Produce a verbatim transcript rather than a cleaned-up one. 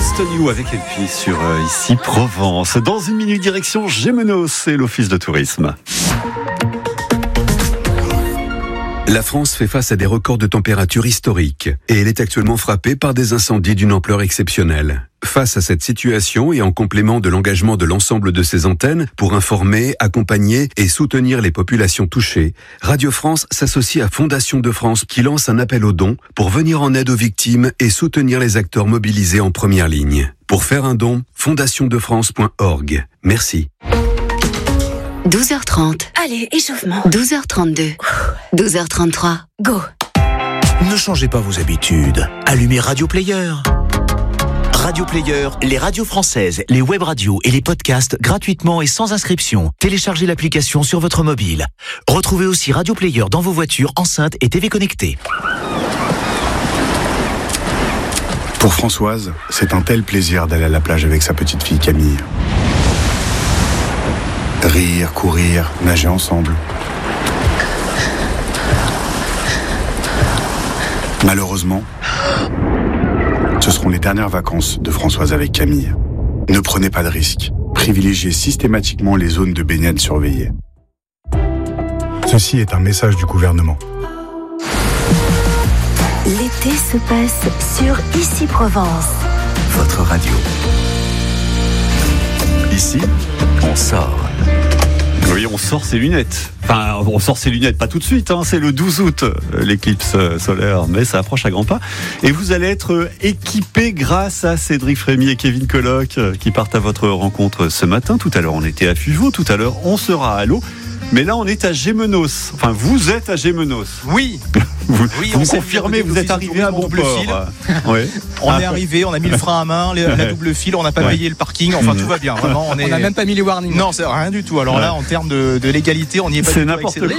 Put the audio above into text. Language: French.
Just You avec Elfie sur euh, ici Provence. Dans une minute, direction Gémenos et l'Office de tourisme. La France fait face à des records de température historiques et elle est actuellement frappée par des incendies d'une ampleur exceptionnelle. Face à cette situation et en complément de l'engagement de l'ensemble de ses antennes pour informer, accompagner et soutenir les populations touchées, Radio France s'associe à Fondation de France qui lance un appel aux dons pour venir en aide aux victimes et soutenir les acteurs mobilisés en première ligne. Pour faire un don, fondation de france point org. Merci. douze heures trente. Allez, échauffement. douze heures trente-deux. douze heures trente-trois. Go. Ne changez pas vos habitudes. Allumez Radio Player. Radio Player, les radios françaises, les web radios et les podcasts gratuitement et sans inscription. Téléchargez l'application sur votre mobile. Retrouvez aussi Radio Player dans vos voitures, enceintes et T V connectées. Pour Françoise, c'est un tel plaisir d'aller à la plage avec sa petite fille Camille. Rire, courir, nager ensemble. Malheureusement, ce seront les dernières vacances de Françoise avec Camille. Ne prenez pas de risques. Privilégiez systématiquement les zones de baignade surveillées. Ceci est un message du gouvernement. L'été se passe sur Ici Provence. Votre radio. Ici, on sort. Oui, on sort ses lunettes. Enfin, on sort ses lunettes, pas tout de suite, hein, c'est le douze août, l'éclipse solaire, mais ça approche à grands pas. Et vous allez être équipés grâce à Cédric Frémy et Kevin Colloc qui partent à votre rencontre ce matin. Tout à l'heure, on était à Fuveau, tout à l'heure, on sera à l'eau. Mais là, on est à Gémenos. Enfin, vous êtes à Gémenos. Oui. Vous, oui, vous on me confirmez, vous êtes arrivé à bon port. Ouais. On ah, est arrivé, on a mis le frein à main, la double file, on n'a pas ouais. payé le parking. Enfin, tout va bien. Vraiment, on n'a est... même pas mis les warnings. Non, c'est rien du tout. Alors là, en termes de, de légalité, on n'y est pas. C'est du n'importe tout avec